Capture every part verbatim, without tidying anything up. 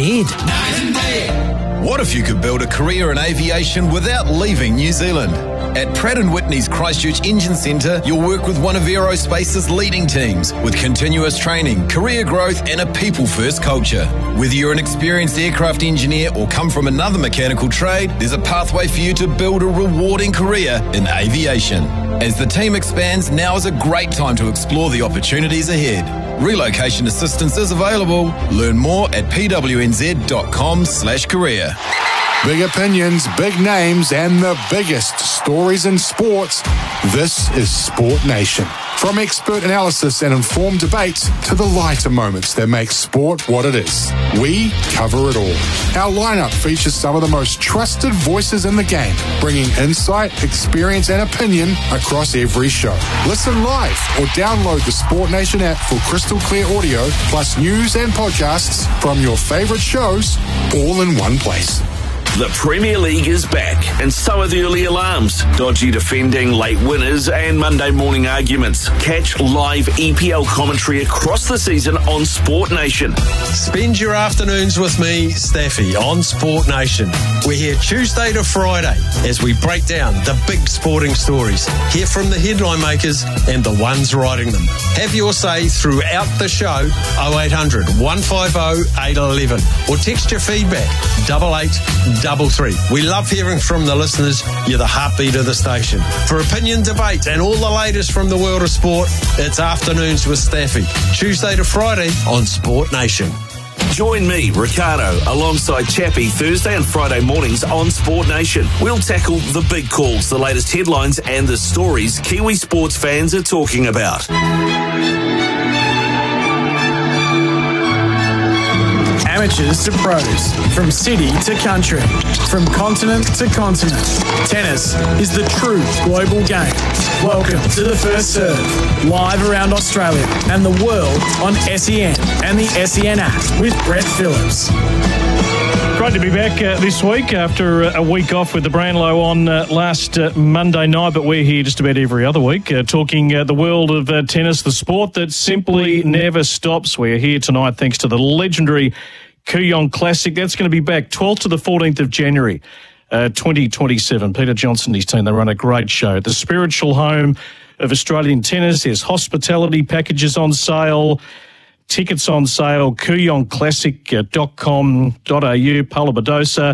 Z. What if you could build a career in aviation without leaving New Zealand? At Pratt and Whitney's Christchurch Engine Centre, you'll work with one of aerospace's leading teams with continuous training, career growth and a people-first culture. Whether you're an experienced aircraft engineer or come from another mechanical trade, there's a pathway for you to build a rewarding career in aviation. As the team expands, now is a great time to explore the opportunities ahead. Relocation assistance is available. Learn more at pwnz.com slash career. Big opinions, big names, and the biggest stories in sports. This is Sport Nation. From expert analysis and informed debates to the lighter moments that make sport what it is, we cover it all. Our lineup features some of the most trusted voices in the game, bringing insight, experience, and opinion across every show. Listen live or download the Sport Nation app for crystal clear audio, plus news and podcasts from your favorite shows, all in one place. The Premier League is back, and so are the early alarms, dodgy defending, late winners, and Monday morning arguments. Catch live E P L commentary across the season on Sport Nation. Spend your afternoons with me, Staffy, on Sport Nation. We're here Tuesday to Friday as we break down the big sporting stories. Hear from the headline makers and the ones writing them. Have your say throughout the show, oh eight hundred, one five oh, eight one one, or text your feedback, double eight double three. We love hearing from the listeners. You're the heartbeat of the station. For opinion, debate, and all the latest from the world of sport, it's Afternoons with Staffy, Tuesday to Friday on Sport Nation. Join me, Ricardo, alongside Chappie, Thursday and Friday mornings on Sport Nation. We'll tackle the big calls, the latest headlines, and the stories Kiwi sports fans are talking about. Amateurs to pros, from city to country, from continent to continent. Tennis is the true global game. Welcome to the First Serve, live around Australia and the world on S E N and the S E N app with Brett Phillips. Great to be back uh, this week after uh, a week off with the Brownlow on uh, last uh, Monday night, but we're here just about every other week uh, talking uh, the world of uh, tennis, the sport that simply never stops. We're here tonight thanks to the legendary Kooyong Classic. That's going to be back twelfth to the fourteenth of January, uh, twenty twenty-seven. Peter Johnson and his team, they run a great show. The spiritual home of Australian tennis. There's hospitality packages on sale, tickets on sale, kooyong classic dot com dot a u, Paula Badosa,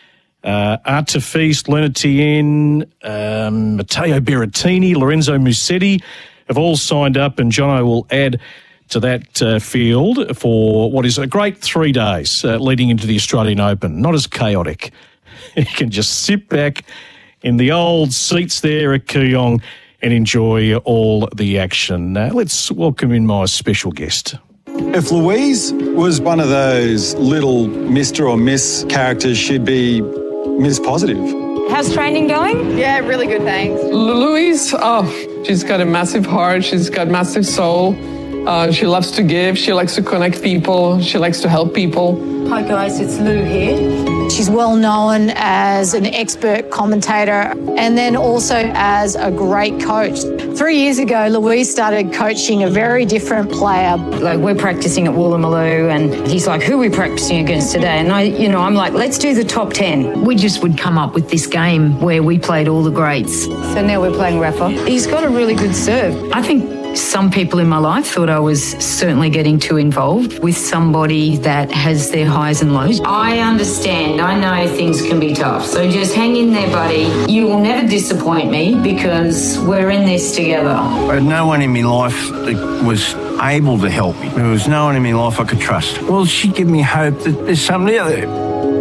uh, Art Feast, Luna Tien, um, Matteo Berrettini, Lorenzo Musetti have all signed up, and Jono will add to that uh, field for what is a great three days uh, leading into the Australian Open. Not as chaotic. You can just sit back in the old seats there at Kooyong and enjoy all the action. Uh, let's welcome in my special guest. If Louise was one of those little Mister or Miss characters, she'd be Miss Positive. How's training going? Yeah, really good, thanks. Louise, oh, she's got a massive heart. She's got massive soul. Uh, she loves to give. She likes to connect people. She likes to help people. Hi guys, it's Lou here. She's well known as an expert commentator and then also as a great coach. Three years ago, Louise started coaching a very different player. Like, we're practicing at Woolloomooloo and he's like, who are we practicing against today? And I, you know, I'm like, let's do the top ten. We just would come up with this game where we played all the greats. So now we're playing Rafa. He's got a really good serve. I think some people in my life thought I was certainly getting too involved with somebody that has their highs and lows. I understand. I know things can be tough. So just hang in there, buddy. You will never disappoint me because we're in this together. I had no one in my life that was able to help me. There was no one in my life I could trust. Well, she gave me hope that there's somebody out there.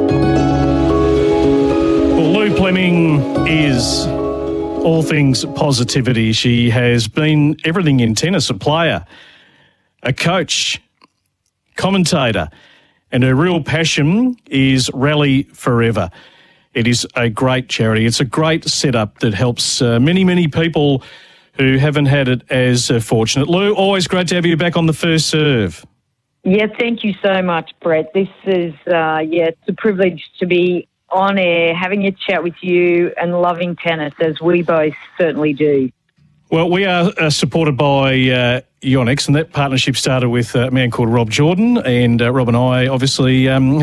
Well, Lou Fleming is all things positivity. She has been everything in tennis, a player, a coach, commentator, and her real passion is Rally Forever. It is a great charity. It's a great setup that helps uh, many, many people who haven't had it as uh, fortunate. Lou, always great to have you back on the First Serve. Yeah, thank you so much, Brett. This is, uh, yeah, it's a privilege to be on air, having a chat with you and loving tennis, as we both certainly do. Well, we are uh, supported by uh, Yonex, and that partnership started with a man called Rob Jordan, and uh, Rob and I obviously um,